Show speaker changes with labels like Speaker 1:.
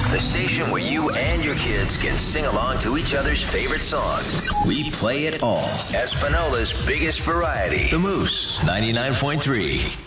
Speaker 1: the station where you and your kids can sing along to each other's favorite songs. We play it all. Espinola's biggest variety. The Moose, 99.3.